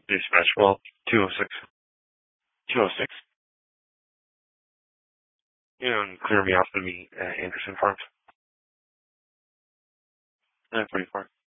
Smash well, 206. 206. And clear me off to me at Anderson Farms. 944.